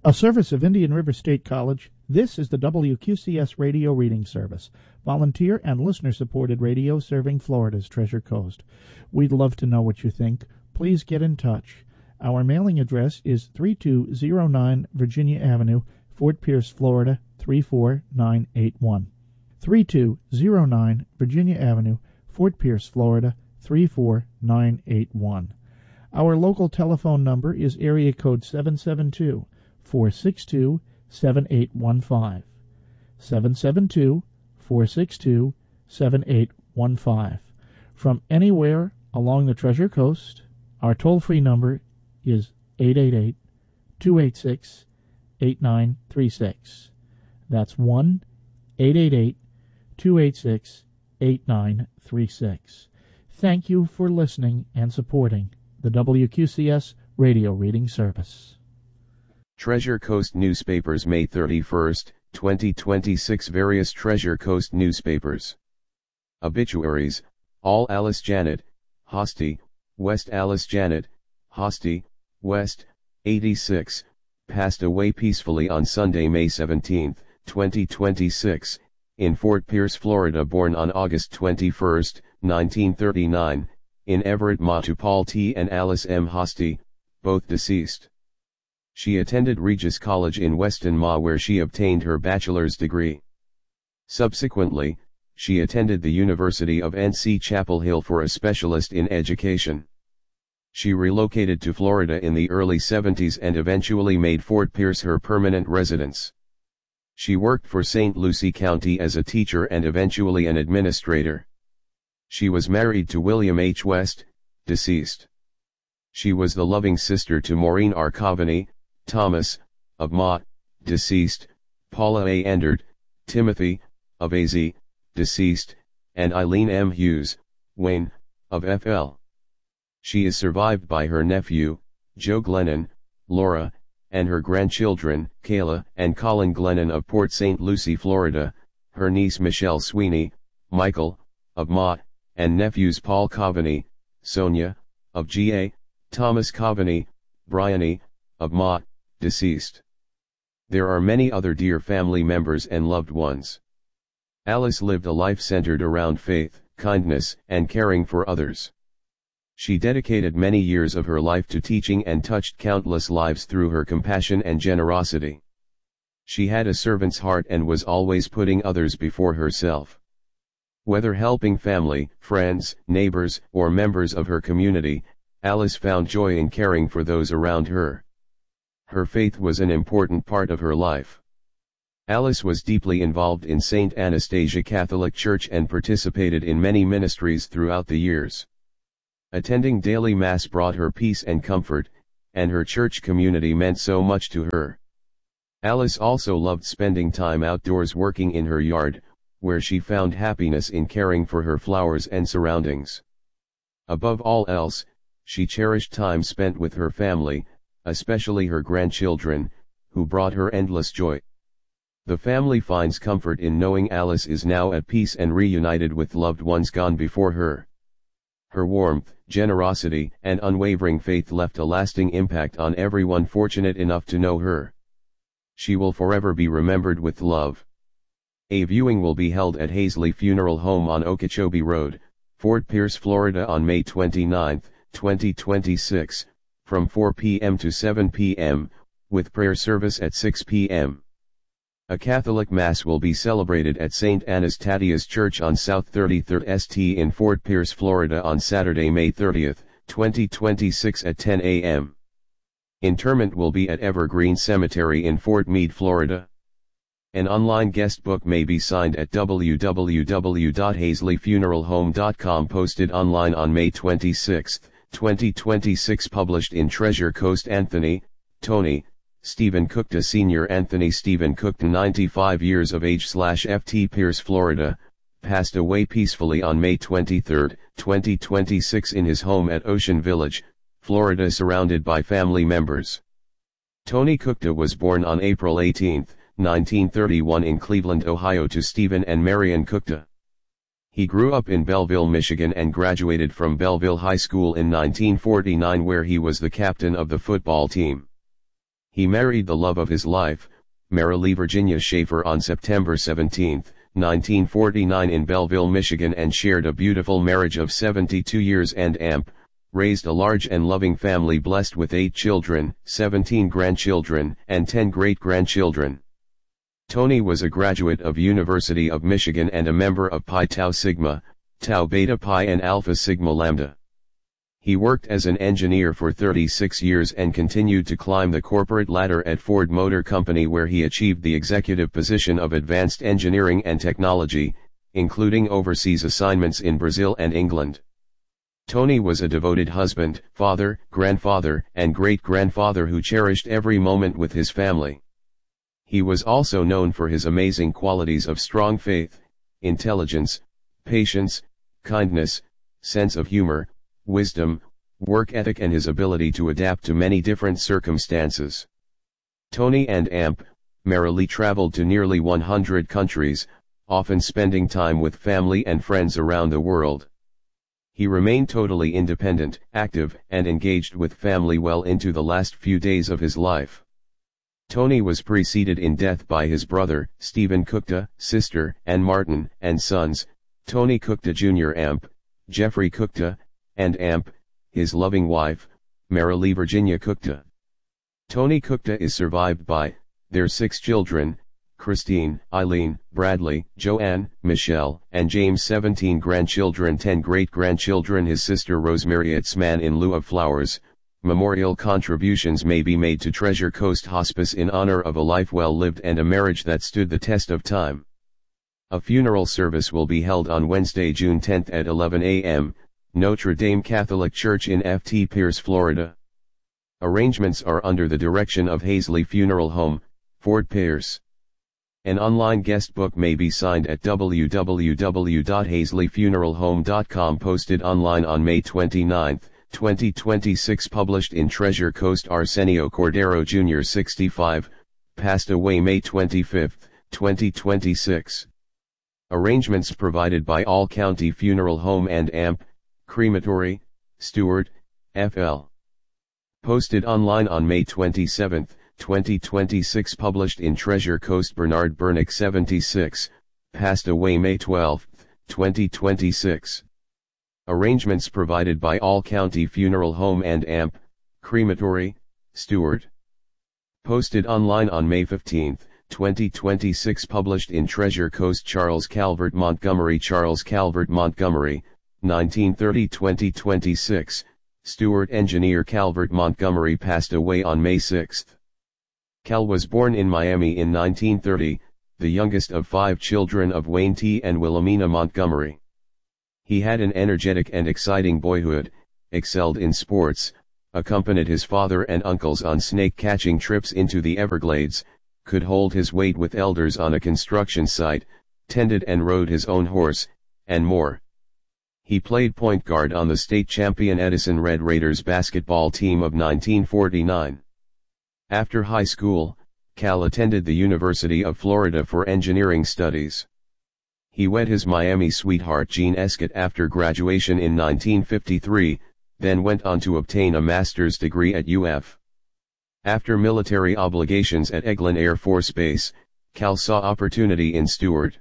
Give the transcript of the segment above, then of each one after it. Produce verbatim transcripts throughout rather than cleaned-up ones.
A service of Indian River State College, this is the W Q C S Radio Reading Service, volunteer and listener-supported radio serving Florida's Treasure Coast. We'd love to know what you think. Please get in touch. Our mailing address is three two zero nine Virginia Avenue, Fort Pierce, Florida, three four nine eight one. three two zero nine Virginia Avenue, Fort Pierce, Florida, three four nine eight one. Our local telephone number is area code seven seven two, four six two, seven eight one five. seven seven two, four six two, seven eight one five. From anywhere along the Treasure Coast, our toll-free number is eight eight eight, two eight six, eight nine three six. That's one eight eight eight, two eight six, eight nine three six. Thank you for listening and supporting the W Q C S Radio Reading Service. Treasure Coast Newspapers, May thirty-first, twenty twenty-six. Various Treasure Coast newspapers. Obituaries: All Alice Janet, Hosty, West. Alice Janet, Hosty, West, eighty-six, passed away peacefully on Sunday, May seventeenth, twenty twenty-six, in Fort Pierce, Florida. Born on August twenty-first, nineteen thirty-nine, in Everett, Ma, to Paul T. and Alice M. Hosty, both deceased. She attended Regis College in Weston, Ma, where she obtained her bachelor's degree. Subsequently, she attended the University of N C Chapel Hill for a specialist in education. She relocated to Florida in the early seventies and eventually made Fort Pierce her permanent residence. She worked for Saint Lucie County as a teacher and eventually an administrator. She was married to William H. West, deceased. She was the loving sister to Maureen R. Coveney, Thomas, of Ma, deceased, Paula A. Endert, Timothy, of A Z, deceased, and Eileen M. Hughes, Wayne, of F L. She is survived by her nephew, Joe Glennon, Laura, and her grandchildren, Kayla and Colin Glennon of Port Saint Lucie, Florida, her niece Michelle Sweeney, Michael, of Ma, and nephews Paul Coveney, Sonia, of G A, Thomas Coveney, Bryony, of Ma, deceased. There are many other dear family members and loved ones. Alice lived a life centered around faith, kindness, and caring for others. She dedicated many years of her life to teaching and touched countless lives through her compassion and generosity. She had a servant's heart and was always putting others before herself. Whether helping family, friends, neighbors, or members of her community, Alice found joy in caring for those around her. Her faith was an important part of her life. Alice was deeply involved in Saint Anastasia Catholic Church and participated in many ministries throughout the years. Attending daily Mass brought her peace and comfort, and her church community meant so much to her. Alice also loved spending time outdoors working in her yard, where she found happiness in caring for her flowers and surroundings. Above all else, she cherished time spent with her family, especially her grandchildren, who brought her endless joy. The family finds comfort in knowing Alice is now at peace and reunited with loved ones gone before her. Her warmth, generosity, and unwavering faith left a lasting impact on everyone fortunate enough to know her. She will forever be remembered with love. A viewing will be held at Hazley Funeral Home on Okeechobee Road, Fort Pierce, Florida on May twenty-ninth, twenty twenty-six, from four p m to seven p m, with prayer service at six p m A Catholic Mass will be celebrated at Saint Anastasia's Church on South thirty-third Street in Fort Pierce, Florida on Saturday, May thirtieth, twenty twenty-six at ten a m Interment will be at Evergreen Cemetery in Fort Meade, Florida. An online guest book may be signed at w w w dot hazley funeral home dot com, posted online on May twenty-sixth, twenty twenty-six. Published in Treasure Coast. Anthony, Tony, Stephen Cookta Senior Anthony Stephen Cookta, ninety-five years of age, slash F T Pierce, Florida, passed away peacefully on May twenty-third, twenty twenty-six in his home at Ocean Village, Florida, surrounded by family members. Tony Cookta was born on April eighteenth, nineteen thirty-one in Cleveland, Ohio, to Stephen and Marian Cookta. He grew up in Belleville, Michigan and graduated from Belleville High School in nineteen forty-nine, where he was the captain of the football team. He married the love of his life, Marilee Virginia Schaefer, on September seventeenth, nineteen forty-nine in Belleville, Michigan, and shared a beautiful marriage of seventy-two years and amp, raised a large and loving family blessed with eight children, seventeen grandchildren, and ten great-grandchildren. Tony was a graduate of University of Michigan and a member of Pi Tau Sigma, Tau Beta Pi and Alpha Sigma Lambda. He worked as an engineer for thirty-six years and continued to climb the corporate ladder at Ford Motor Company, where he achieved the executive position of Advanced Engineering and Technology, including overseas assignments in Brazil and England. Tony was a devoted husband, father, grandfather, and great-grandfather who cherished every moment with his family. He was also known for his amazing qualities of strong faith, intelligence, patience, kindness, sense of humor, wisdom, work ethic, and his ability to adapt to many different circumstances. Tony and Amp, Marilee traveled to nearly one hundred countries, often spending time with family and friends around the world. He remained totally independent, active, and engaged with family well into the last few days of his life. Tony was preceded in death by his brother, Stephen Cookta, sister, Ann Martin, and sons, Tony Cookta Junior Amp, Jeffrey Cookta, and Amp, his loving wife, Marilee Virginia Cookta. Tony Cookta is survived by their six children, Christine, Eileen, Bradley, Joanne, Michelle, and James, seventeen grandchildren, ten great-grandchildren, his sister Rosemary Itzman. In lieu of flowers, memorial contributions may be made to Treasure Coast Hospice in honor of a life well lived and a marriage that stood the test of time. A funeral service will be held on Wednesday, June tenth at eleven a m, Notre Dame Catholic Church in F T Pierce, Florida. Arrangements are under the direction of Hazley Funeral Home, Fort Pierce. An online guest book may be signed at w w w dot hazley funeral home dot com. Posted online on May twenty-ninth, twenty twenty-six. Published in Treasure Coast. Arsenio Cordero Junior sixty-five, passed away May twenty-fifth, twenty twenty-six. Arrangements provided by All County Funeral Home and Amp, Crematory, Stewart, F L. Posted online on May twenty-seventh, twenty twenty-six. Published in Treasure Coast. Bernard Bernick seventy-six, passed away May twelfth, twenty twenty-six. Arrangements provided by All County Funeral Home and Amp, Crematory, Stewart. Posted online on May fifteenth, twenty twenty-six. Published in Treasure Coast. Charles Calvert Montgomery Charles Calvert Montgomery, nineteen thirty to twenty twenty-six, Stewart Engineer Calvert Montgomery passed away on May sixth. Cal was born in Miami in nineteen thirty, the youngest of five children of Wayne T. and Wilhelmina Montgomery. He had an energetic and exciting boyhood, excelled in sports, accompanied his father and uncles on snake-catching trips into the Everglades, could hold his weight with elders on a construction site, tended and rode his own horse, and more. He played point guard on the state champion Edison Red Raiders basketball team of nineteen forty-nine. After high school, Cal attended the University of Florida for engineering studies. He wed his Miami sweetheart Jean Escott after graduation in nineteen fifty-three, then went on to obtain a master's degree at U F. After military obligations at Eglin Air Force Base, Cal saw opportunity in Stewart.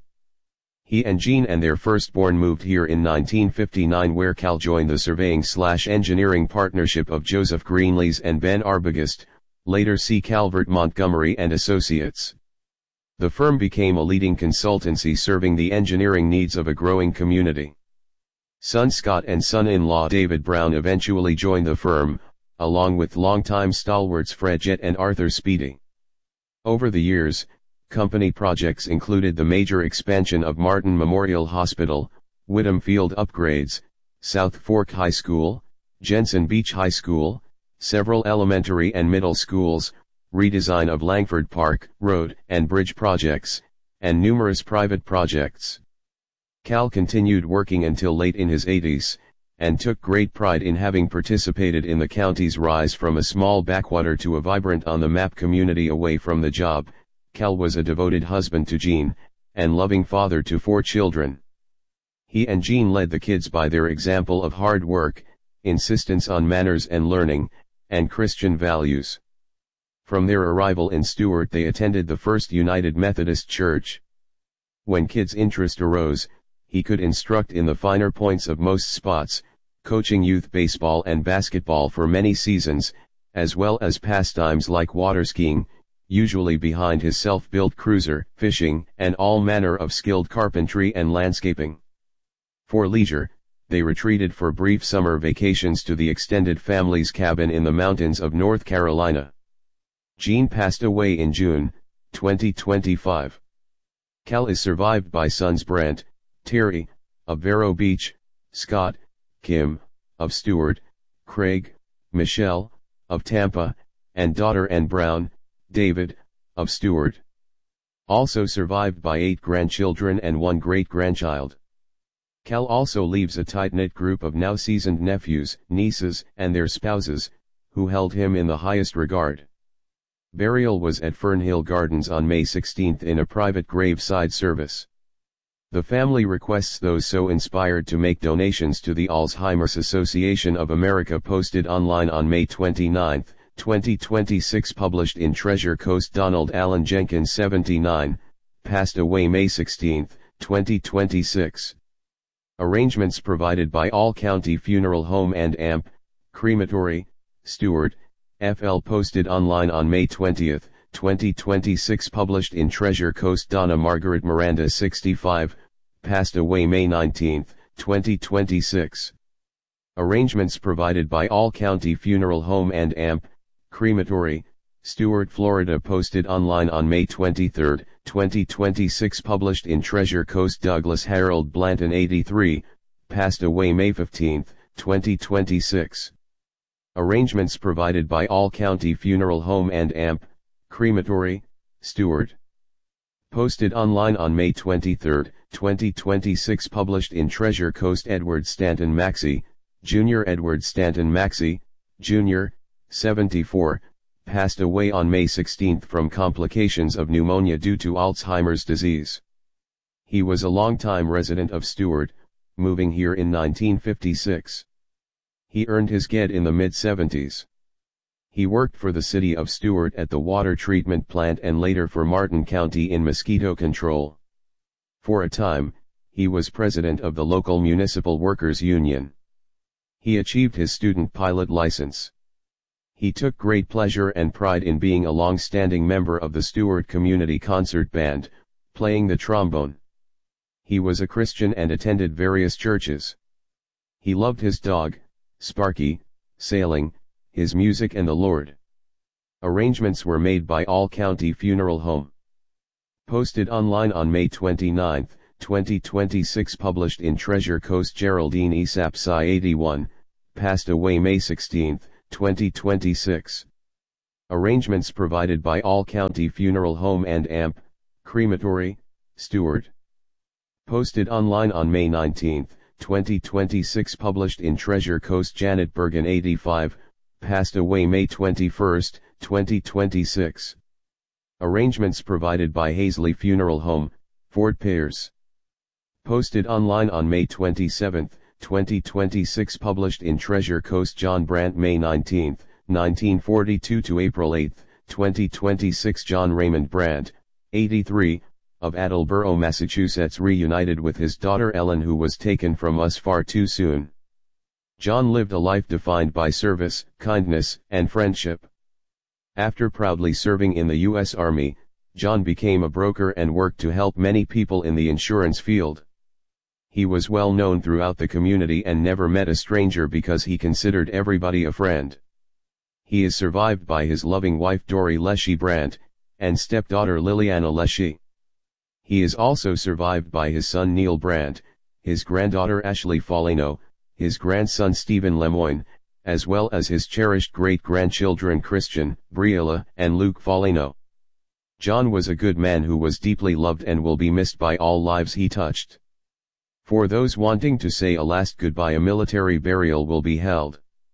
He and Jean and their firstborn moved here in nineteen fifty-nine, where Cal joined the surveying-slash-engineering partnership of Joseph Greenlees and Ben Arbogast, later C. Calvert Montgomery and Associates. The firm became a leading consultancy serving the engineering needs of a growing community. Son Scott and son-in-law David Brown eventually joined the firm, along with longtime stalwarts Fred Jett and Arthur Speedy. Over the years, company projects included the major expansion of Martin Memorial Hospital, Whittam Field upgrades, South Fork High School, Jensen Beach High School, several elementary and middle schools, redesign of Langford Park, road, and bridge projects, and numerous private projects. Cal continued working until late in his eighties, and took great pride in having participated in the county's rise from a small backwater to a vibrant on-the-map community. Away from the job, Cal was a devoted husband to Jean, and loving father to four children. He and Jean led the kids by their example of hard work, insistence on manners and learning, and Christian values. From their arrival in Stuart they attended the First United Methodist Church. When Kidd's interest arose, he could instruct in the finer points of most spots, coaching youth baseball and basketball for many seasons, as well as pastimes like water skiing, usually behind his self-built cruiser, fishing, and all manner of skilled carpentry and landscaping. For leisure, they retreated for brief summer vacations to the extended family's cabin in the mountains of North Carolina. Gene passed away in June, twenty twenty-five. Cal is survived by sons Brent, Terry, of Vero Beach, Scott, Kim, of Stuart, Craig, Michelle, of Tampa, and daughter Ann Brown, David, of Stuart. Also survived by eight grandchildren and one great-grandchild. Cal also leaves a tight-knit group of now seasoned nephews, nieces, and their spouses, who held him in the highest regard. Burial was at Fernhill Gardens on May sixteenth in a private graveside service. The family requests those so inspired to make donations to the Alzheimer's Association of America. Posted online on May twenty-ninth, twenty twenty-six. Published in Treasure Coast. Donald Allen Jenkins, seventy-nine, passed away May sixteenth, twenty twenty-six. Arrangements provided by All County Funeral Home and A M P, Crematory, Stuart, F L. Posted online on May twentieth, twenty twenty-six. Published in Treasure Coast. Donna Margaret Miranda, sixty-five, passed away May nineteenth, twenty twenty-six. Arrangements provided by All County Funeral Home and A M P, Crematory, Stuart, Florida. Posted online on May twenty-third, twenty twenty-six. Published in Treasure Coast. Douglas Harold Blanton, eighty-three, passed away May fifteenth, twenty twenty-six. Arrangements provided by All County Funeral Home and A M P, Crematory, Stuart. Posted online on May twenty-third, twenty twenty-six. Published in Treasure Coast. Edward Stanton Maxey, Junior Edward Stanton Maxey, Junior, seventy-four, passed away on May sixteenth from complications of pneumonia due to Alzheimer's disease. He was a longtime resident of Stuart, moving here in nineteen fifty-six. He earned his G E D in the mid-seventies. He worked for the city of Stuart at the water treatment plant and later for Martin County in mosquito control. For a time, he was president of the local municipal workers' union. He achieved his student pilot license. He took great pleasure and pride in being a long-standing member of the Stuart Community Concert Band, playing the trombone. He was a Christian and attended various churches. He loved his dog, Sparky, sailing, his music and the Lord. Arrangements were made by All County Funeral Home. Posted online on May twenty-ninth, twenty twenty-six. Published in Treasure Coast. Geraldine E. Sapsai, eighty-one, passed away May sixteenth, twenty twenty-six. Arrangements provided by All County Funeral Home and A M P, Crematory, Stuart. Posted online on May nineteenth, twenty twenty-six. Published in Treasure Coast. Janet Bergen, eighty-five, passed away May twenty-first, twenty twenty-six. Arrangements provided by Hazley Funeral Home, Fort Pierce. Posted online on May twenty-seventh, twenty twenty-six. Published in Treasure Coast. John Brandt, May nineteenth, nineteen forty-two to April eighth, twenty twenty-six. John Raymond Brandt, eighty-three, of Attleboro, Massachusetts, reunited with his daughter Ellen, who was taken from us far too soon. John lived a life defined by service, kindness, and friendship. After proudly serving in the U S Army, John became a broker and worked to help many people in the insurance field. He was well known throughout the community and never met a stranger because he considered everybody a friend. He is survived by his loving wife Dory Leshy Brandt, and stepdaughter Liliana Leshy. He is also survived by his son Neil Brandt, his granddaughter Ashley Foligno, his grandson Stephen Lemoyne, as well as his cherished great-grandchildren Christian, Briella, and Luke Foligno. John was a good man who was deeply loved and will be missed by all lives he touched. For those wanting to say a last goodbye, a military burial will be held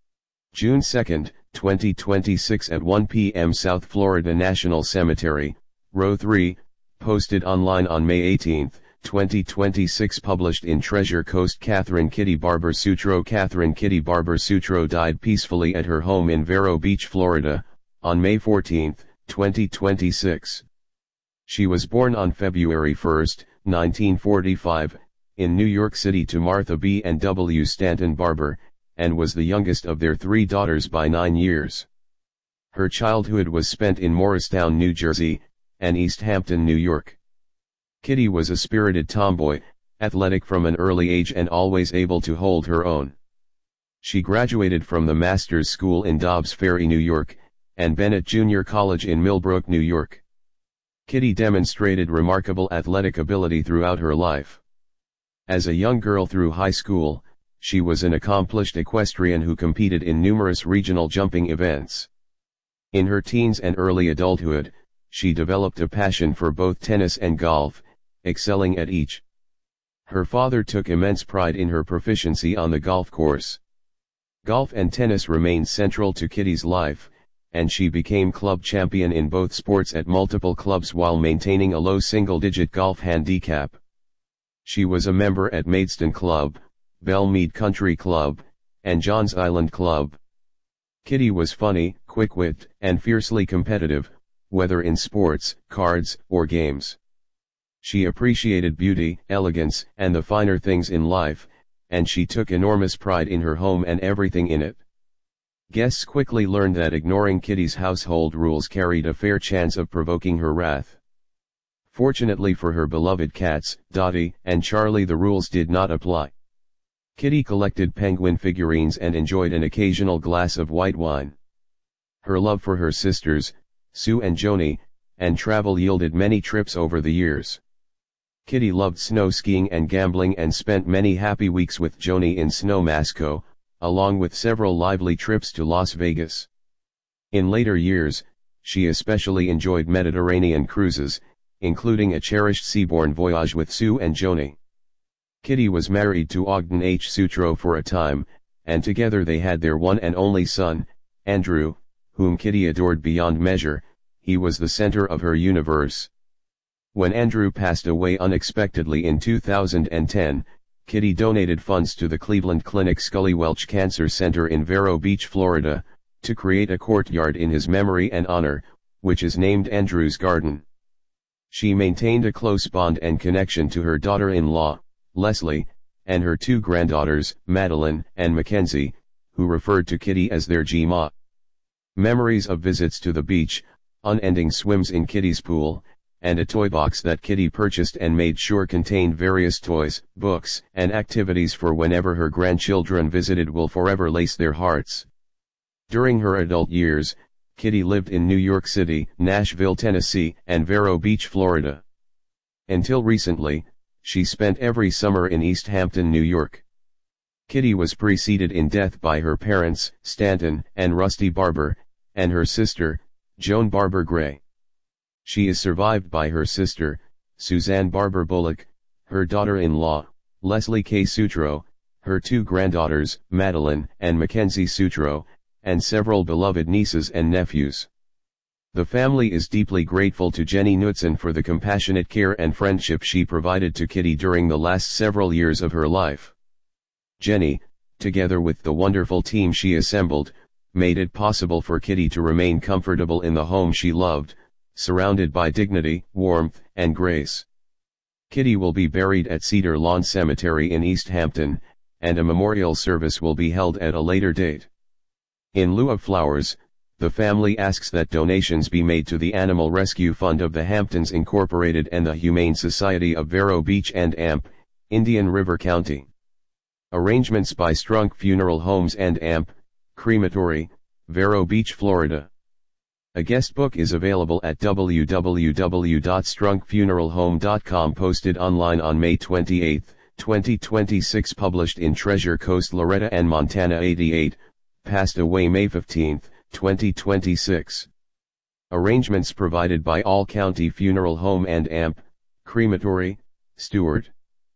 June second, twenty twenty-six at one p m South Florida National Cemetery, Row three, posted online on May eighteenth, twenty twenty-six. Published in Treasure Coast. Catherine Kitty Barber Sutro. Catherine Kitty Barber Sutro died peacefully at her home in Vero Beach, Florida, on May fourteenth, twenty twenty-six. She was born on February first, nineteen forty-five, in New York City to Martha B. and W. Stanton Barber, and was the youngest of their three daughters by nine years. Her childhood was spent in Morristown, New Jersey, and East Hampton, New York. Kitty was a spirited tomboy, athletic from an early age and always able to hold her own. She graduated from the Masters School in Dobbs Ferry, New York, and Bennett Junior College in Millbrook, New York. Kitty demonstrated remarkable athletic ability throughout her life. As a young girl through high school, she was an accomplished equestrian who competed in numerous regional jumping events. In her teens and early adulthood, she developed a passion for both tennis and golf, excelling at each. Her father took immense pride in her proficiency on the golf course. Golf and tennis remained central to Kitty's life, and she became club champion in both sports at multiple clubs while maintaining a low single-digit golf handicap. She was a member at Maidstone Club, Belmead Country Club, and John's Island Club. Kitty was funny, quick-witted, and fiercely competitive, whether in sports, cards, or games. She appreciated beauty, elegance, and the finer things in life, and she took enormous pride in her home and everything in it. Guests quickly learned that ignoring Kitty's household rules carried a fair chance of provoking her wrath. Fortunately for her beloved cats, Dottie and Charlie, the rules did not apply. Kitty collected penguin figurines and enjoyed an occasional glass of white wine. Her love for her sisters, Sue and Joni, and travel yielded many trips over the years. Kitty loved snow skiing and gambling and spent many happy weeks with Joni in Snowmasco, along with several lively trips to Las Vegas. In later years, she especially enjoyed Mediterranean cruises, including a cherished seaborne voyage with Sue and Joni. Kitty was married to Ogden H. Sutro for a time, and together they had their one and only son, Andrew, whom Kitty adored beyond measure. He was the center of her universe. When Andrew passed away unexpectedly in two thousand ten, Kitty donated funds to the Cleveland Clinic Scully Welch Cancer Center in Vero Beach, Florida, to create a courtyard in his memory and honor, which is named Andrew's Garden. She maintained a close bond and connection to her daughter-in-law, Leslie, and her two granddaughters, Madeline and Mackenzie, who referred to Kitty as their G-Ma. Memories of visits to the beach, unending swims in Kitty's pool, and a toy box that Kitty purchased and made sure contained various toys, books, and activities for whenever her grandchildren visited will forever lace their hearts. During her adult years, Kitty lived in New York City, Nashville, Tennessee, and Vero Beach, Florida. Until recently, she spent every summer in East Hampton, New York. Kitty was preceded in death by her parents, Stanton and Rusty Barber, and her sister, Joan Barber Gray. She is survived by her sister, Suzanne Barber Bullock, her daughter-in-law, Leslie K. Sutro, her two granddaughters, Madeline and Mackenzie Sutro, and several beloved nieces and nephews. The family is deeply grateful to Jenny Knudsen for the compassionate care and friendship she provided to Kitty during the last several years of her life. Jenny, together with the wonderful team she assembled, made it possible for Kitty to remain comfortable in the home she loved, surrounded by dignity, warmth, and grace. Kitty will be buried at Cedar Lawn Cemetery in East Hampton, and a memorial service will be held at a later date. In lieu of flowers, the family asks that donations be made to the Animal Rescue Fund of the Hamptons Incorporated and the Humane Society of Vero Beach and A M P, Indian River County. Arrangements by Strunk Funeral Homes and A M P, Crematory, Vero Beach, Florida. A guest book is available at w w w dot strunk funeral home dot com, posted online on May twenty-eighth, twenty twenty-six, published in Treasure Coast, Loretta and Montana eighty-eight, passed away May fifteenth, twenty twenty-six. Arrangements provided by All County Funeral Home and A M P, Crematory, Stewart.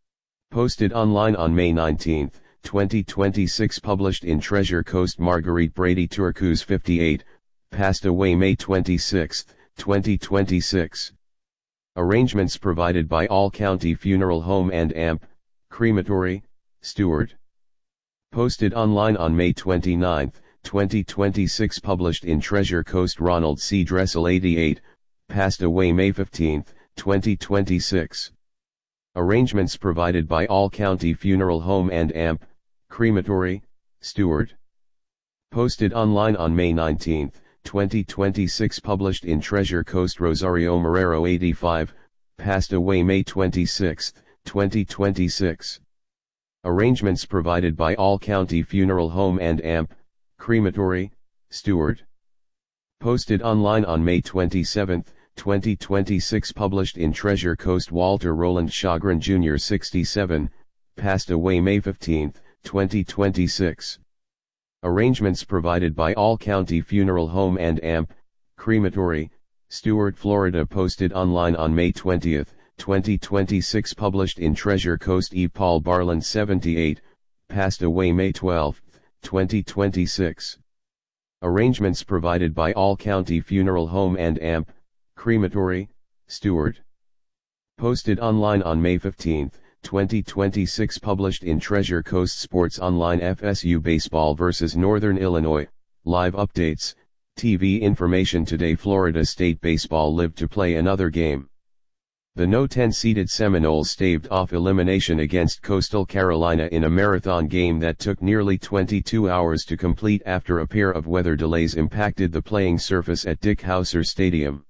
Posted online on May nineteenth, twenty twenty-six, published in Treasure Coast. Marguerite Brady Turcos fifty-eight, passed away May twenty-sixth, twenty twenty-six. Arrangements provided by All County Funeral Home and A M P, Crematory, Stewart. Posted online on May twenty-ninth, twenty twenty-six published in Treasure Coast. Ronald C. Dressel eighty-eight, passed away May fifteenth, twenty twenty-six. Arrangements provided by All County Funeral Home and A M P, Crematory, Stuart. Posted online on May nineteenth, twenty twenty-six. Published in Treasure Coast. Rosario Marrero eighty-five, passed away May twenty-sixth, twenty twenty-six. Arrangements provided by All County Funeral Home and A M P, Crematory, Stuart. Posted online on May twenty-seventh, twenty twenty-six. Published in Treasure Coast. Walter Roland Shagrin Junior sixty-seven, passed away May fifteenth, twenty twenty-six. Arrangements provided by All County Funeral Home and A M P, Crematory, Stuart, Florida. Posted online on May twentieth, twenty twenty-six. Published in Treasure Coast. E. Paul Barland seventy-eight, passed away May twelfth, twenty twenty-six. Arrangements provided by All County Funeral Home and A M P, Crematory, Stuart. Posted online on May fifteenth, twenty twenty-six. Published in Treasure Coast. Sports Online. F S U Baseball versus Northern Illinois, live updates, T V information. Today Florida State Baseball lived to play another game. The no ten-seeded Seminoles staved off elimination against Coastal Carolina in a marathon game that took nearly twenty-two hours to complete after a pair of weather delays impacted the playing surface at Dick Howser Stadium.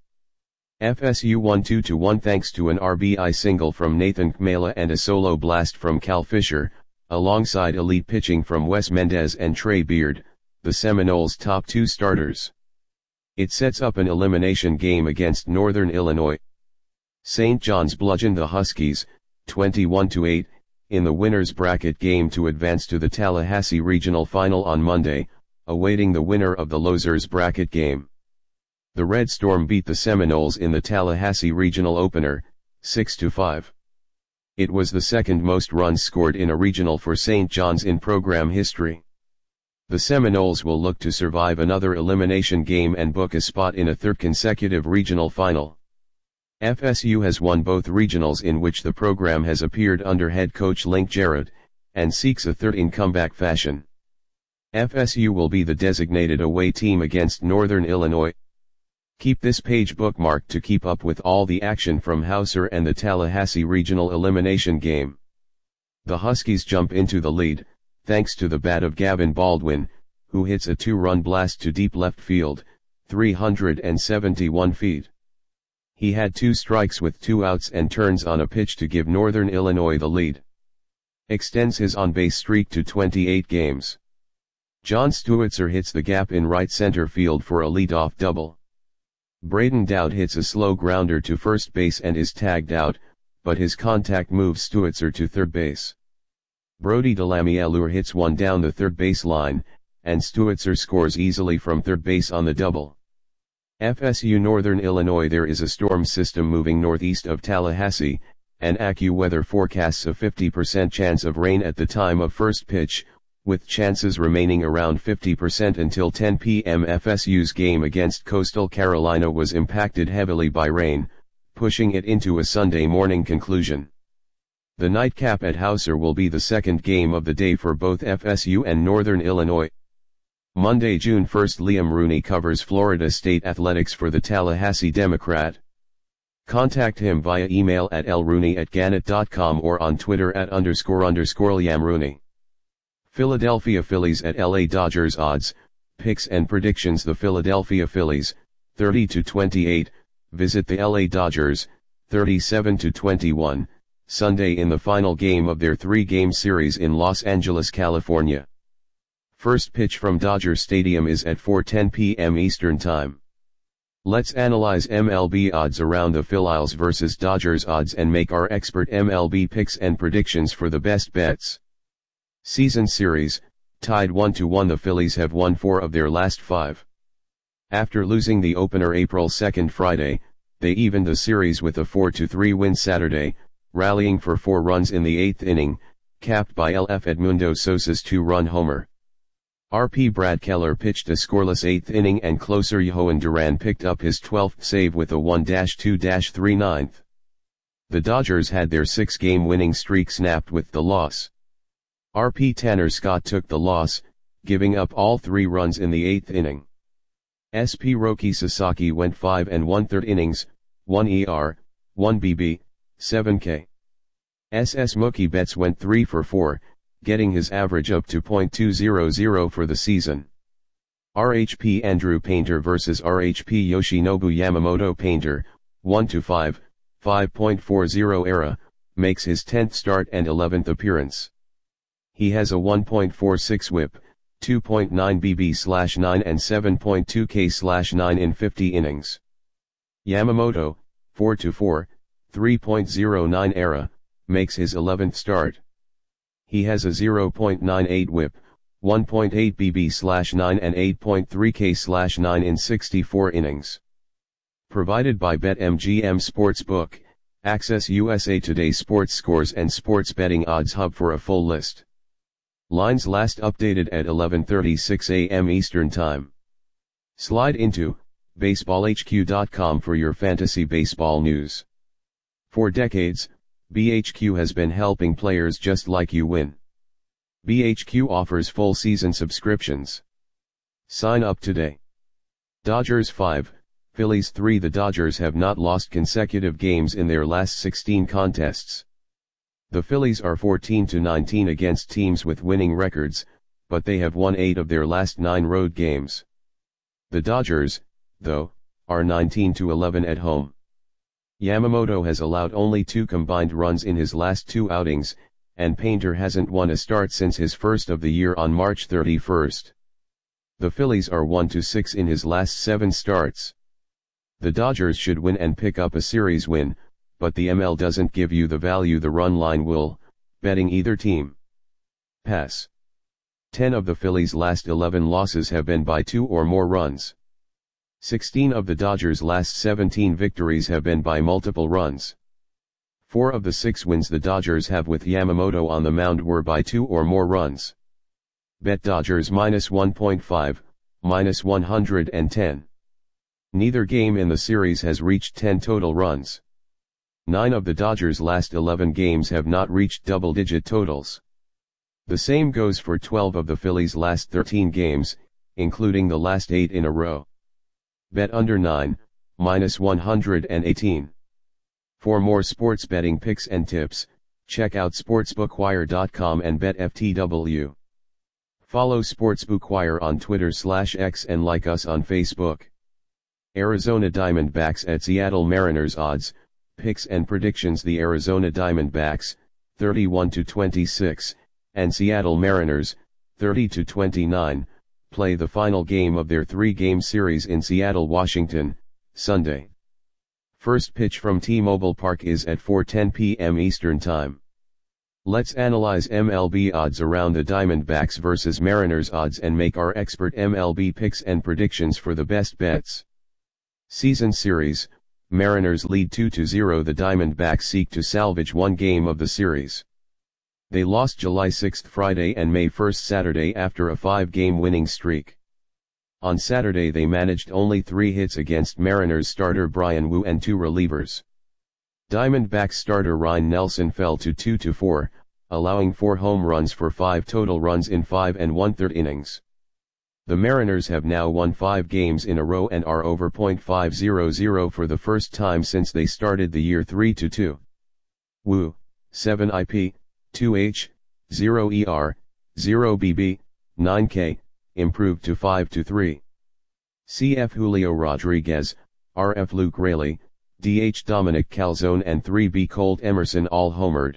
F S U won two to one thanks to an R B I single from Nathan Kmela and a solo blast from Cal Fisher, alongside elite pitching from Wes Mendez and Trey Beard, the Seminoles' top two starters. It sets up an elimination game against Northern Illinois. Saint John's bludgeoned the Huskies, twenty-one to eight, in the winner's bracket game to advance to the Tallahassee Regional Final on Monday, awaiting the winner of the losers bracket game. The Red Storm beat the Seminoles in the Tallahassee Regional Opener, six to five. It was the second most runs scored in a regional for Saint John's in program history. The Seminoles will look to survive another elimination game and book a spot in a third consecutive regional final. F S U has won both regionals in which the program has appeared under head coach Link Jarrett, and seeks a third in comeback fashion. F S U will be the designated away team against Northern Illinois. Keep this page bookmarked to keep up with all the action from Howser and the Tallahassee Regional Elimination Game. The Huskies jump into the lead, thanks to the bat of Gavin Baldwin, who hits a two-run blast to deep left field, three hundred seventy-one feet. He had two strikes with two outs and turns on a pitch to give Northern Illinois the lead. Extends his on-base streak to twenty-eight games. John Stuitzer hits the gap in right center field for a leadoff double. Braden Dowd hits a slow grounder to first base and is tagged out, but his contact moves Stuitzer to third base. Brody Delamielure hits one down the third base line, and Stuitzer scores easily from third base on the double. F S U Northern Illinois. There is a storm system moving northeast of Tallahassee, and AccuWeather forecasts a fifty percent chance of rain at the time of first pitch, with chances remaining around fifty percent until ten p m F S U's game against Coastal Carolina was impacted heavily by rain, pushing it into a Sunday morning conclusion. The nightcap at Howser will be the second game of the day for both F S U and Northern Illinois. Monday, June first. Liam Rooney covers Florida State athletics for the Tallahassee Democrat. Contact him via email at l rooney at gannett dot com or on Twitter at underscore underscore Liam Rooney. Philadelphia Phillies at L A Dodgers. Odds, picks and predictions. The Philadelphia Phillies, thirty to twenty-eight, visit the L A Dodgers, thirty-seven to twenty-one, Sunday in the final game of their three-game series in Los Angeles, California. First pitch from Dodger Stadium is at four ten p m Eastern Time. Let's analyze M L B odds around the Phillies versus Dodgers odds and make our expert M L B picks and predictions for the best bets. Season series, tied one to one. The Phillies have won four of their last five. After losing the opener April second Friday, they evened the series with a four to three win Saturday, rallying for four runs in the eighth inning, capped by L F Edmundo Sosa's two-run homer. R P Brad Keller pitched a scoreless eighth inning and closer Johan Duran picked up his twelfth save with a one two three ninth. The Dodgers had their six-game winning streak snapped with the loss. R P Tanner Scott took the loss, giving up all three runs in the eighth inning. S P Roki Sasaki went five and one-third innings, one E R, one B B, seven K. S S Mookie Betts went three for four, getting his average up to point two hundred for the season. R H P Andrew Painter versus R H P Yoshinobu Yamamoto. Painter, one to five, five point four oh era, makes his tenth start and eleventh appearance. He has a one point four six whip, two point nine B B slash nine and seven point two K slash nine in fifty innings. Yamamoto, four to four, three point oh nine era, makes his eleventh start. He has a zero point nine eight whip, one point eight B B slash nine and eight point three K slash nine in sixty-four innings. Provided by BetMGM Sportsbook, access U S A Today sports scores and sports betting odds hub for a full list. Lines last updated at eleven thirty-six a m Eastern Time. Slide into baseball H Q dot com for your fantasy baseball news. For decades, B H Q has been helping players just like you win. B H Q offers full season subscriptions. Sign up today. Dodgers five, Phillies three. The Dodgers have not lost consecutive games in their last sixteen contests. The Phillies are fourteen to nineteen against teams with winning records, but they have won eight of their last nine road games. The Dodgers, though, are nineteen to eleven at home. Yamamoto has allowed only two combined runs in his last two outings, and Painter hasn't won a start since his first of the year on March thirty-first. The Phillies are one to six in his last seven starts. The Dodgers should win and pick up a series win, but the M L doesn't give you the value the run line will, betting either team. Pass. ten of the Phillies' last eleven losses have been by two or more runs. sixteen of the Dodgers' last seventeen victories have been by multiple runs. Four of the six wins the Dodgers have with Yamamoto on the mound were by two or more runs. Bet Dodgers minus one point five, minus one hundred ten. Neither game in the series has reached ten total runs. Nine of the Dodgers' last eleven games have not reached double-digit totals. The same goes for twelve of the Phillies' last thirteen games, including the last eight in a row. Bet under nine, minus one hundred eighteen. For more sports betting picks and tips, check out sportsbookwire dot com and bet F T W. Follow Sportsbookwire on Twitter slash X and like us on Facebook. Arizona Diamondbacks at Seattle Mariners. Odds, picks and predictions. The Arizona Diamondbacks, thirty-one to twenty-six, and Seattle Mariners, thirty to twenty-nine, play the final game of their three-game series in Seattle, Washington, Sunday. First pitch from T-Mobile Park is at four ten p m Eastern Time. Let's analyze M L B odds around the Diamondbacks versus Mariners odds and make our expert M L B picks and predictions for the best bets. Season series, Mariners lead two to zero. The Diamondbacks seek to salvage one game of the series. They lost July sixth Friday and May first Saturday after a five-game winning streak. On Saturday they managed only three hits against Mariners starter Bryan Woo and two relievers. Diamondbacks starter Ryan Nelson fell to two to four, allowing four home runs for five total runs in five and one-third innings. The Mariners have now won five games in a row and are over point five hundred for the first time since they started the year three to two. Woo, seven I P, two H, zero E R, zero B B, nine K, improved to five to three. C F Julio Rodriguez, R F Luke Raley, D H Dominic Calzone and three B Colt Emerson all homered.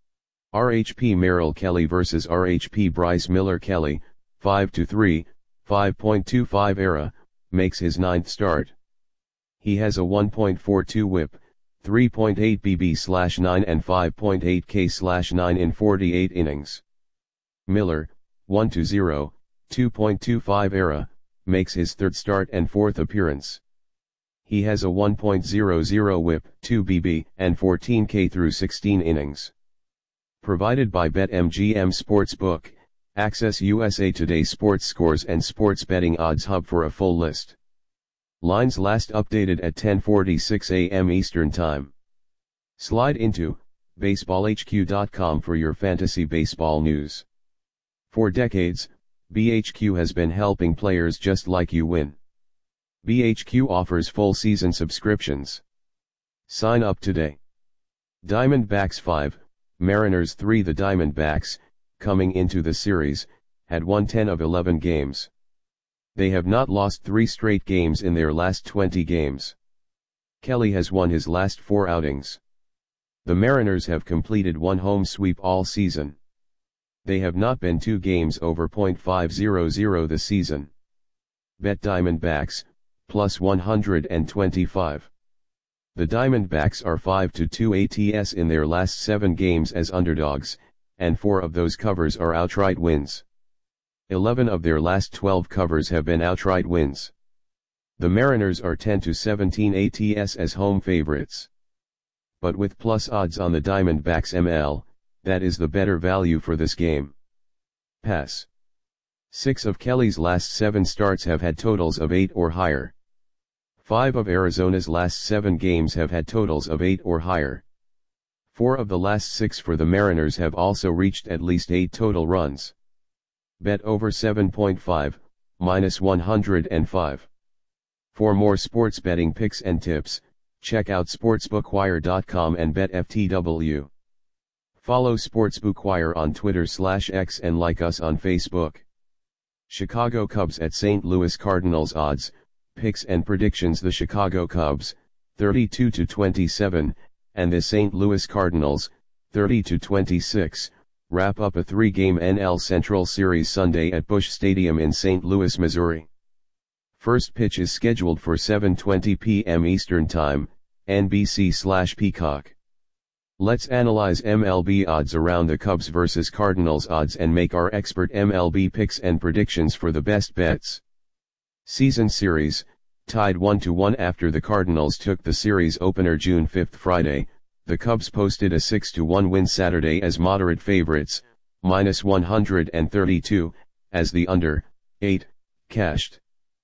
R H P Merrill Kelly versus R H P Bryce Miller. Kelly, five to three, five point two five era, makes his ninth start. He has a one point four two whip, three point eight B B slash nine and five point eight K slash nine in forty-eight innings. Miller, one to zero, two point two five era, makes his third start and fourth appearance. He has a one point zero zero whip, two B B, and fourteen K through sixteen innings. Provided by BetMGM Sportsbook, access U S A Today sports scores and sports betting odds hub for a full list. Lines last updated at ten forty-six a m Eastern Time. Slide into baseball H Q dot com for your fantasy baseball news. For decades, B H Q has been helping players just like you win. B H Q offers full season subscriptions. Sign up today. Diamondbacks five, Mariners three. The Diamondbacks, coming into the series, had won ten of eleven games. They have not lost three straight games in their last twenty games. Kelly has won his last four outings. The Mariners have completed one home sweep all season. They have not been two games over point five hundred this season. Bet Diamondbacks, plus one hundred twenty-five. The Diamondbacks are five to two A T S in their last seven games as underdogs, and four of those covers are outright wins. eleven of their last twelve covers have been outright wins. The Mariners are ten to seventeen A T S as home favorites. But with plus odds on the Diamondbacks M L, that is the better value for this game. Pass. Six of Kelly's last seven starts have had totals of eight or higher. Five of Arizona's last seven games have had totals of eight or higher. Four of the last six for the Mariners have also reached at least eight total runs. Bet over seven point five, minus one hundred five. For more sports betting picks and tips, check out sportsbookwire dot com and bet F T W. Follow Sportsbookwire on Twitter slash X and like us on Facebook. Chicago Cubs at Saint Louis Cardinals odds, picks and predictions. The Chicago Cubs, thirty-two to twenty-seven, and the Saint Louis Cardinals, thirty to twenty-six, wrap up a three-game N L Central Series Sunday at Busch Stadium in Saint Louis, Missouri. First pitch is scheduled for seven twenty p m Eastern Time, N B C slash Peacock. Let's analyze M L B odds around the Cubs versus Cardinals odds and make our expert M L B picks and predictions for the best bets. Season Series, tied one to one after the Cardinals took the series opener June fifth Friday, the Cubs posted a six to one win Saturday as moderate favorites, minus one hundred thirty-two, as the under, eight, cashed.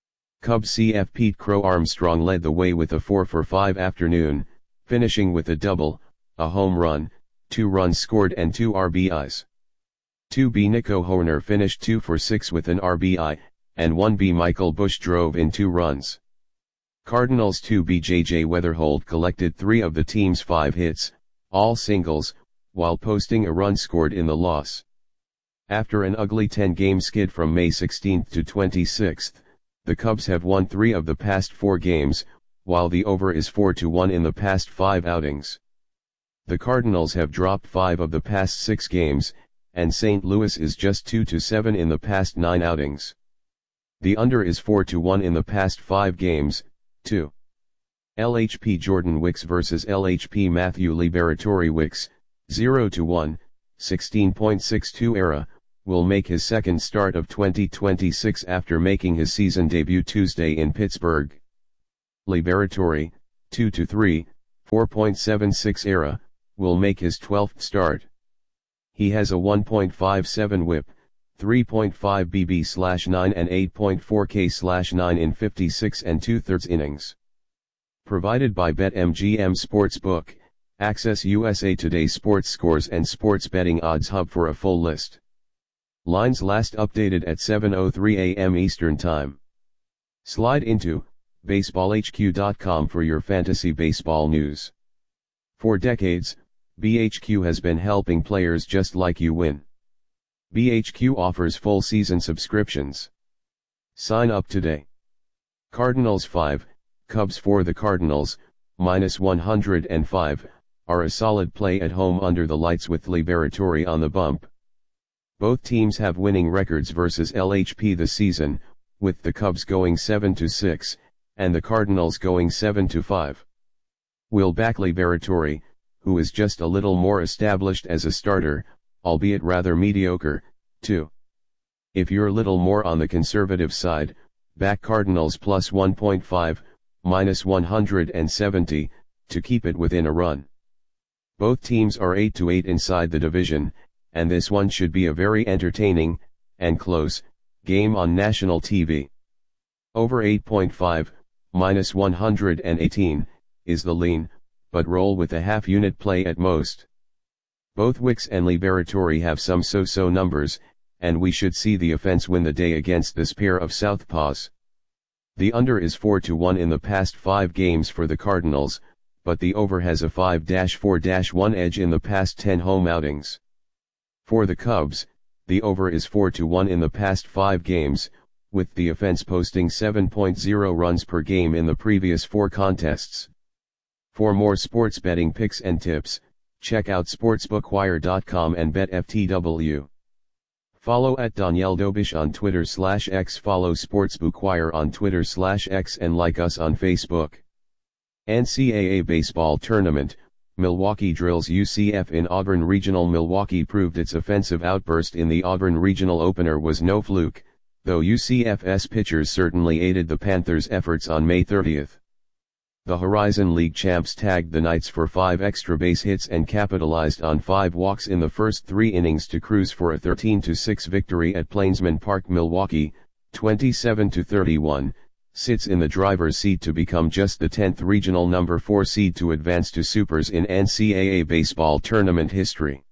Cubs C F Pete Crow Armstrong led the way with a four for five afternoon, finishing with a double, a home run, two runs scored and two R B Is. two B Nico Hoerner finished two for six with an R B I, and one B Michael Busch drove in two runs. Cardinals two B J J Weatherhold collected three of the team's five hits, all singles, while posting a run scored in the loss. After an ugly ten-game skid from May sixteenth to twenty-sixth, the Cubs have won three of the past four games, while the over is four to one in the past five outings. The Cardinals have dropped five of the past six games, and Saint Louis is just two to seven in the past nine outings. The under is four to one in the past five games, too. L H P Jordan Wicks versus L H P Matthew Liberatore. Wicks, zero to one, sixteen point six two era, will make his second start of twenty twenty-six after making his season debut Tuesday in Pittsburgh. Liberatore, two to three, four point seven six era, will make his twelfth start. He has a one point five seven whip, three point five B B slash nine and eight point four K slash nine in fifty-six and two-thirds innings. Provided by BetMGM Sportsbook, access U S A Today's sports scores and sports betting odds hub for a full list. Lines last updated at seven oh three a m Eastern Time. Slide into baseball H Q dot com for your fantasy baseball news. For decades, B H Q has been helping players just like you win. B H Q offers full season subscriptions. Sign up today. Cardinals five, Cubs four. The Cardinals, minus one hundred five, are a solid play at home under the lights with Liberatore on the bump. Both teams have winning records versus L H P this season, with the Cubs going seven to six, and the Cardinals going seven to five. We'll back Liberatore, who is just a little more established as a starter, albeit rather mediocre, too. If you're a little more on the conservative side, back Cardinals plus one point five, minus one hundred seventy, to keep it within a run. Both teams are eight to eight inside the division, and this one should be a very entertaining, and close, game on national T V. Over eight point five, minus one hundred eighteen, is the lean, but roll with a half-unit play at most. Both Wicks and Liberatore have some so-so numbers, and we should see the offense win the day against this pair of southpaws. The under is four to one in the past five games for the Cardinals, but the over has a five to four to one edge in the past ten home outings. For the Cubs, the over is four to one in the past five games, with the offense posting seven point zero runs per game in the previous four contests. For more sports betting picks and tips, check out sportsbookwire dot com and bet F T W. Follow at Danielle Dobish on Twitter slash X, follow Sportsbookwire on Twitter slash X, and like us on Facebook. N C double A Baseball Tournament, Milwaukee drills U C F in Auburn Regional. Milwaukee proved its offensive outburst in the Auburn Regional opener was no fluke, though U C F's pitchers certainly aided the Panthers' efforts on May thirtieth. The Horizon League champs tagged the Knights for five extra base hits and capitalized on five walks in the first three innings to cruise for a thirteen to six victory at Plainsman Park. Milwaukee, twenty-seven to thirty-one, sits in the driver's seat to become just the tenth regional number four seed to advance to Supers in N C double A baseball tournament history.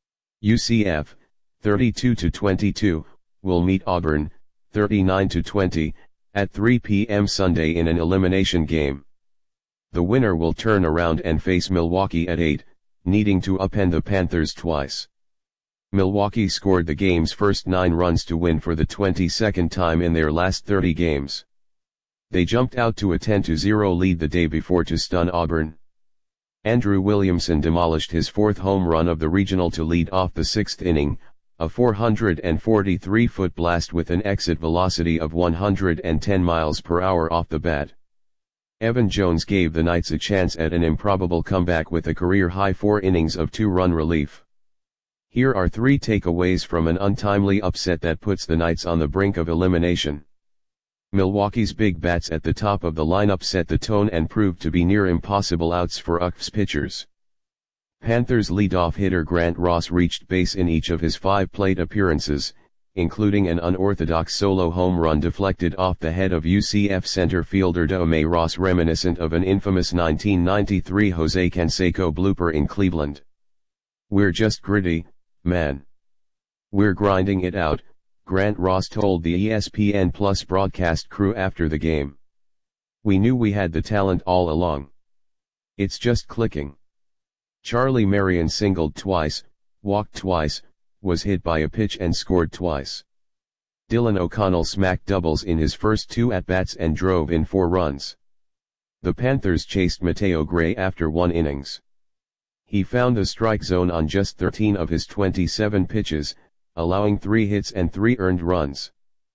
U C F, thirty-two to twenty-two, will meet Auburn, thirty-nine to twenty, at three p m Sunday in an elimination game. The winner will turn around and face Milwaukee at eight, needing to upend the Panthers twice. Milwaukee scored the game's first nine runs to win for the twenty-second time in their last thirty games. They jumped out to a ten to zero lead the day before to stun Auburn. Andrew Williamson demolished his fourth home run of the regional to lead off the sixth inning, a four hundred forty-three foot blast with an exit velocity of one hundred ten miles per hour off the bat. Evan Jones gave the Knights a chance at an improbable comeback with a career-high four innings of two-run relief. Here are three takeaways from an untimely upset that puts the Knights on the brink of elimination. Milwaukee's big bats at the top of the lineup set the tone and proved to be near impossible outs for U C F's pitchers. Panthers leadoff hitter Grant Ross reached base in each of his five plate appearances, including an unorthodox solo home run deflected off the head of U C F center fielder Dome Ross, reminiscent of an infamous nineteen ninety-three Jose Canseco blooper in Cleveland. "We're just gritty, man. We're grinding it out," Grant Ross told the E S P N Plus broadcast crew after the game. "We knew we had the talent all along. It's just clicking." Charlie Marion singled twice, walked twice, was hit by a pitch and scored twice. Dylan O'Connell smacked doubles in his first two at-bats and drove in four runs. The Panthers chased Mateo Gray after one innings. He found the strike zone on just thirteen of his twenty-seven pitches, allowing three hits and three earned runs.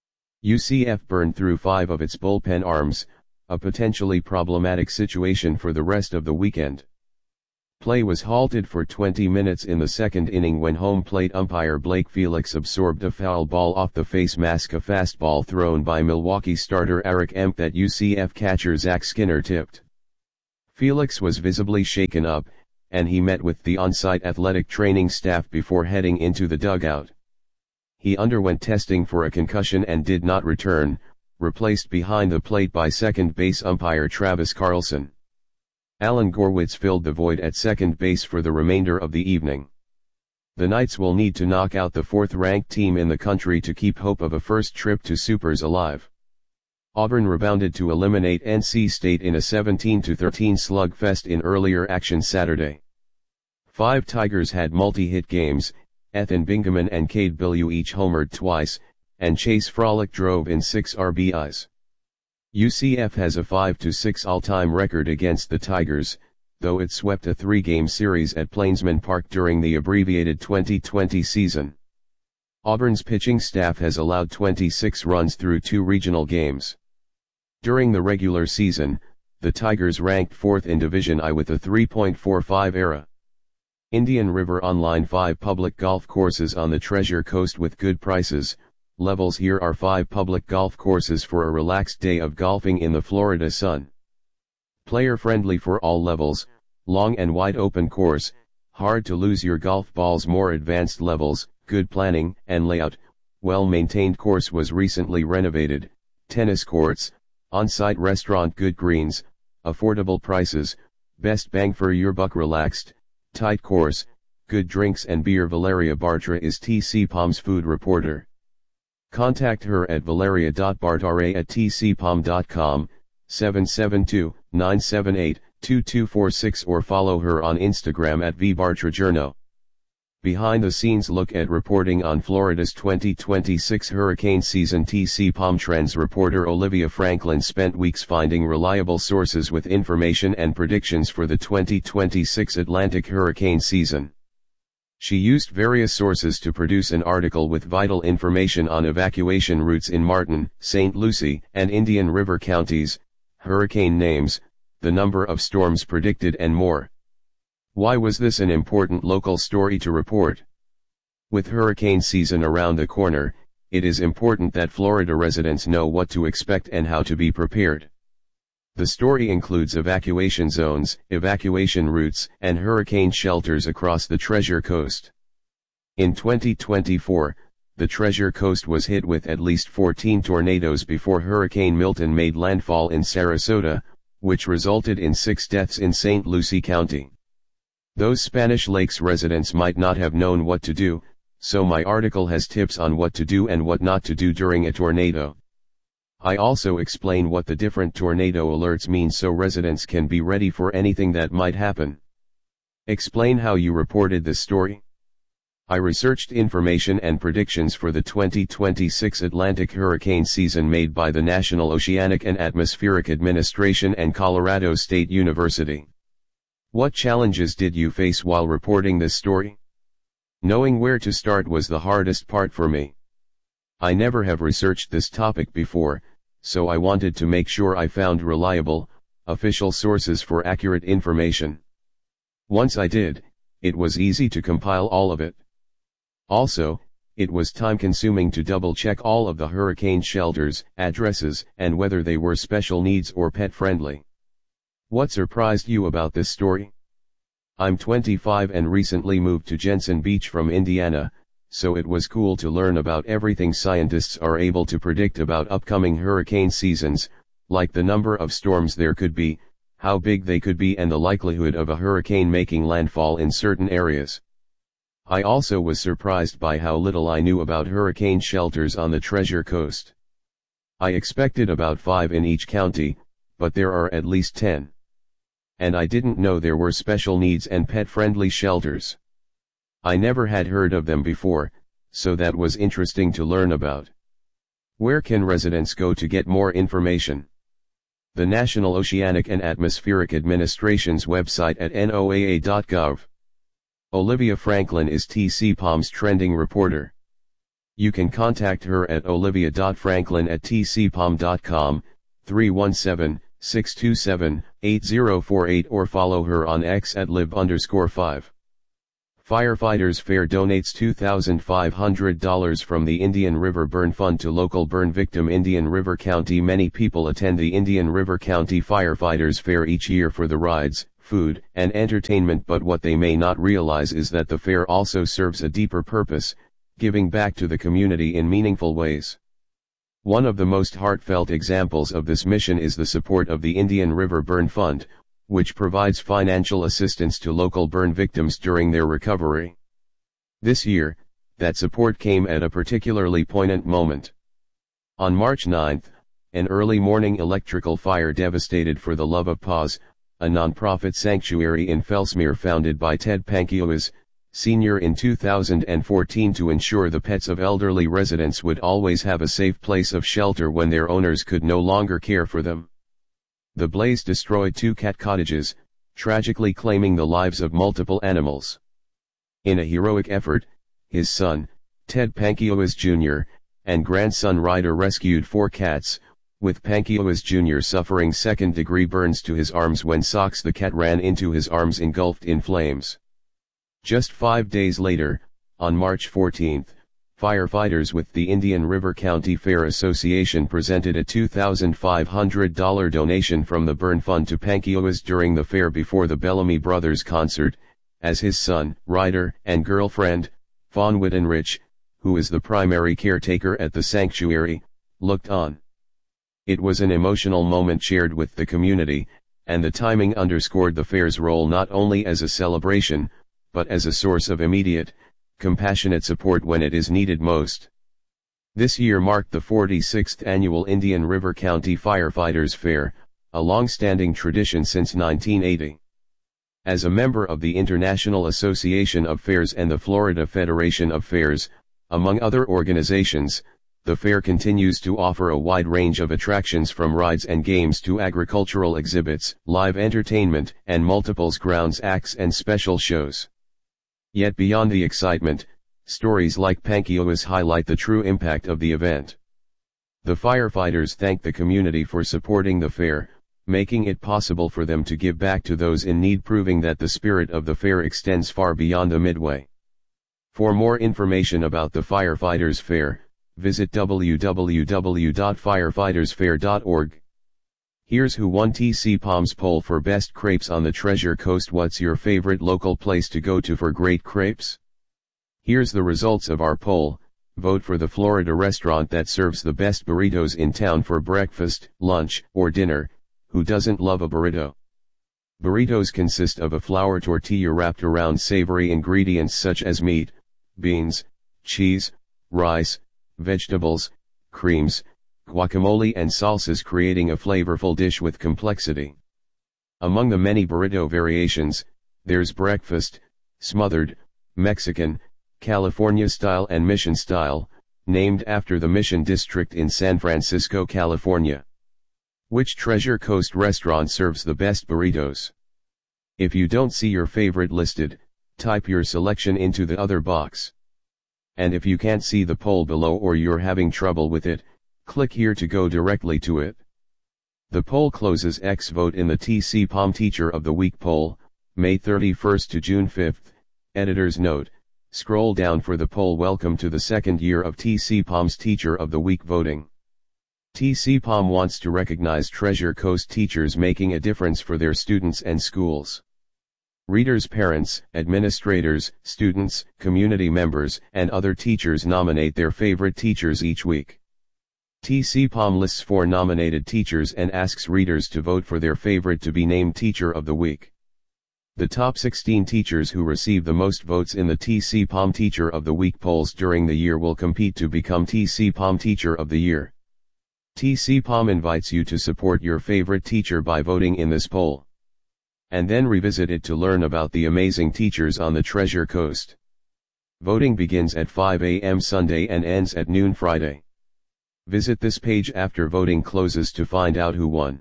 U C F burned through five of its bullpen arms, a potentially problematic situation for the rest of the weekend. Play was halted for twenty minutes in the second inning when home plate umpire Blake Felix absorbed a foul ball off the face mask, a fastball thrown by Milwaukee starter Eric Emp that U C F catcher Zach Skinner tipped. Felix was visibly shaken up, and he met with the on-site athletic training staff before heading into the dugout. He underwent testing for a concussion and did not return, replaced behind the plate by second base umpire Travis Carlson. Alan Gorwitz filled the void at second base for the remainder of the evening. The Knights will need to knock out the fourth-ranked team in the country to keep hope of a first trip to Supers alive. Auburn rebounded to eliminate N C State in a seventeen to thirteen slugfest in earlier action Saturday. Five Tigers had multi-hit games, Ethan Bingaman and Cade Billieu each homered twice, and Chase Frolic drove in six R B Is. U C F has a five to six all-time record against the Tigers, though it swept a three-game series at Plainsman Park during the abbreviated twenty twenty season. Auburn's pitching staff has allowed twenty-six runs through two regional games. During the regular season, the Tigers ranked fourth in Division I with a three point four five E R A. Indian River Online, five public golf courses on the Treasure Coast with good prices. Levels. Here are five public golf courses for a relaxed day of golfing in the Florida sun. Player-friendly for all levels, long and wide open course, hard to lose your golf balls. More advanced levels, good planning and layout, well-maintained course was recently renovated, tennis courts, on-site restaurant, good greens, affordable prices, best bang for your buck. Relaxed, tight course, good drinks and beer. Valeria Bartra is T C Palms food reporter. Contact her at valeria dot bartare at t c p o m dot com, seven seven two, nine seven eight, two two four six, or follow her on Instagram at v bartragerno. Behind the scenes look at reporting on Florida's twenty twenty-six hurricane season. T C P O M Trends reporter Olivia Franklin spent weeks finding reliable sources with information and predictions for the twenty twenty-six Atlantic hurricane season. She used various sources to produce an article with vital information on evacuation routes in Martin, Saint Lucie, and Indian River counties, hurricane names, the number of storms predicted, and more. Why was this an important local story to report? With hurricane season around the corner, it is important that Florida residents know what to expect and how to be prepared. The story includes evacuation zones, evacuation routes, and hurricane shelters across the Treasure Coast. In twenty twenty-four, the Treasure Coast was hit with at least fourteen tornadoes before Hurricane Milton made landfall in Sarasota, which resulted in six deaths in Saint Lucie County. Those Spanish Lakes residents might not have known what to do, so my article has tips on what to do and what not to do during a tornado. I also explain what the different tornado alerts mean so residents can be ready for anything that might happen. Explain how you reported this story. I researched information and predictions for the twenty twenty-six Atlantic hurricane season made by the National Oceanic and Atmospheric Administration and Colorado State University. What challenges did you face while reporting this story? Knowing where to start was the hardest part for me. I never have researched this topic before, so I wanted to make sure I found reliable, official sources for accurate information. Once I did, it was easy to compile all of it. Also, it was time-consuming to double-check all of the hurricane shelters, addresses, and whether they were special needs or pet-friendly. What surprised you about this story? I'm twenty-five and recently moved to Jensen Beach from Indiana, so it was cool to learn about everything scientists are able to predict about upcoming hurricane seasons, like the number of storms there could be, how big they could be, and the likelihood of a hurricane making landfall in certain areas. I also was surprised by how little I knew about hurricane shelters on the Treasure Coast. I expected about five in each county, but there are at least ten. And I didn't know there were special needs and pet-friendly shelters. I never had heard of them before, so that was interesting to learn about. Where can residents go to get more information? The National Oceanic and Atmospheric Administration's website at N O A A dot gov. Olivia Franklin is T C P O M's trending reporter. You can contact her at olivia dot franklin at t c p o m dot com, three one seven, six two seven, eight zero four eight, or follow her on X at lib underscore five. Firefighters Fair donates two thousand five hundred dollars from the Indian River Burn Fund to local burn victim Indian River County. Many people attend the Indian River County Firefighters Fair each year for the rides, food, and entertainment, but what they may not realize is that the fair also serves a deeper purpose, giving back to the community in meaningful ways. One of the most heartfelt examples of this mission is the support of the Indian River Burn Fund, which provides financial assistance to local burn victims during their recovery. This year, that support came at a particularly poignant moment. On March ninth, an early morning electrical fire devastated For the Love of Paws, a nonprofit sanctuary in Fellsmere founded by Ted Pankiewicz, Senior in two thousand fourteen to ensure the pets of elderly residents would always have a safe place of shelter when their owners could no longer care for them. The blaze destroyed two cat cottages, tragically claiming the lives of multiple animals. In a heroic effort, his son, Ted Pankiewicz Junior, and grandson Ryder rescued four cats, with Pankiewicz Junior suffering second-degree burns to his arms when Socks the cat ran into his arms engulfed in flames. Just five days later, on March fourteenth, firefighters with the Indian River County Fair Association presented a two thousand five hundred dollars donation from the Burn Fund to Pankiewicz during the fair before the Bellamy Brothers concert, as his son, Ryder, and girlfriend, Fawn Wittenrich, who is the primary caretaker at the sanctuary, looked on. It was an emotional moment shared with the community, and the timing underscored the fair's role not only as a celebration, but as a source of immediate, compassionate support when it is needed most. This year marked the forty-sixth annual Indian River County Firefighters Fair, a long-standing tradition since nineteen eighty. As a member of the International Association of Fairs and the Florida Federation of Fairs, among other organizations, the fair continues to offer a wide range of attractions from rides and games to agricultural exhibits, live entertainment, and multiples grounds acts and special shows. Yet beyond the excitement, stories like Pankio's highlight the true impact of the event. The firefighters thank the community for supporting the fair, making it possible for them to give back to those in need, proving that the spirit of the fair extends far beyond the Midway. For more information about the Firefighters Fair, visit w w w dot firefighters fair dot org. Here's who won T C Palms poll for best crepes on the Treasure Coast. What's your favorite local place to go to for great crepes? Here's the results of our poll. Vote for the Florida restaurant that serves the best burritos in town for breakfast, lunch, or dinner. Who doesn't love a burrito? Burritos consist of a flour tortilla wrapped around savory ingredients such as meat, beans, cheese, rice, vegetables, creams, guacamole and salsas, creating a flavorful dish with complexity. Among the many burrito variations, there's breakfast, smothered, Mexican, California style and Mission style, named after the Mission District in San Francisco, California. Which Treasure Coast restaurant serves the best burritos? If you don't see your favorite listed, type your selection into the other box. And if you can't see the poll below or you're having trouble with it, click here to go directly to it. The poll closes X vote in the T C Palm Teacher of the Week poll, May thirty-first to June fifth. Editor's note: scroll down for the poll. Welcome to the second year of T C Palm's Teacher of the Week voting. T C Palm wants to recognize Treasure Coast teachers making a difference for their students and schools. Readers, parents, administrators, students, community members, and other teachers nominate their favorite teachers each week. T C Palm lists four nominated teachers and asks readers to vote for their favorite to be named Teacher of the Week. The top sixteen teachers who receive the most votes in the T C Palm Teacher of the Week polls during the year will compete to become T C Palm Teacher of the Year. T C Palm invites you to support your favorite teacher by voting in this poll. And then revisit it to learn about the amazing teachers on the Treasure Coast. Voting begins at five a m Sunday and ends at noon Friday. Visit this page after voting closes to find out who won.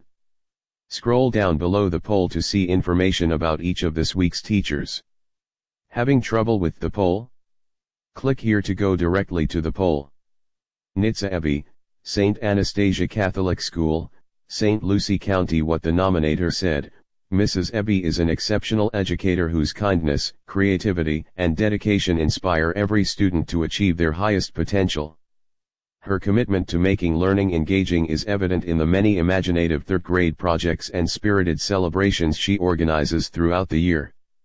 Scroll down below the poll to see information about each of this week's teachers. Having trouble with the poll? Click here to go directly to the poll. Nitsa Eby, Saint Anastasia Catholic School, Saint Lucie County. What the nominator said: Missus Eby is an exceptional educator whose kindness, creativity, and dedication inspire every student to achieve their highest potential. Her commitment to making learning engaging is evident in the many imaginative third grade projects and spirited celebrations she organizes throughout the year.